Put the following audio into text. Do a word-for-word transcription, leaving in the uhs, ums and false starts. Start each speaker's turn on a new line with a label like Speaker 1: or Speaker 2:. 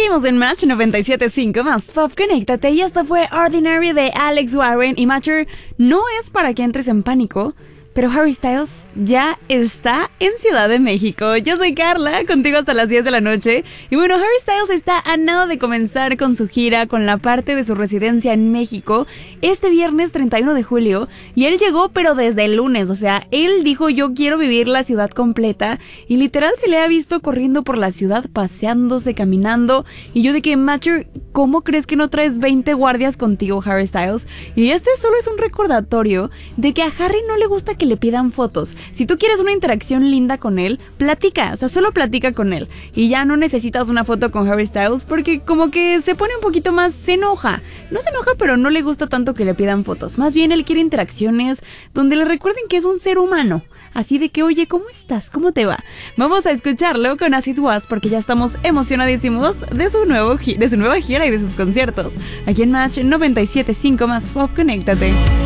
Speaker 1: Seguimos en Match noventa y siete punto cinco más Pop, conéctate. Y esto fue Ordinary de Alex Warren. Y Matcher, no es para que entres en pánico, pero Harry Styles ya está en Ciudad de México. Yo soy Carla, contigo hasta las diez de la noche. Y bueno, Harry Styles está a nada de comenzar con su gira, con la parte de su residencia en México, este viernes treinta y uno de julio. Y él llegó, pero desde el lunes. O sea, él dijo, yo quiero vivir la ciudad completa. Y literal se le ha visto corriendo por la ciudad, paseándose, caminando. Y yo de que, Matcher, ¿cómo crees que no traes veinte guardias contigo, Harry Styles? Y este solo es un recordatorio de que a Harry no le gusta que le pidan fotos. Si tú quieres una interacción linda con él, platica, o sea, solo platica con él. Y ya no necesitas una foto con Harry Styles porque como que se pone un poquito más, se enoja. No se enoja, pero no le gusta tanto que le pidan fotos. Más bien él quiere interacciones donde le recuerden que es un ser humano. Así de que, oye, ¿cómo estás? ¿Cómo te va? Vamos a escucharlo con As It Was porque ya estamos emocionadísimos de su, nuevo, de su nueva gira y de sus conciertos. Aquí en Match noventa y siete punto cinco más Pop, conéctate.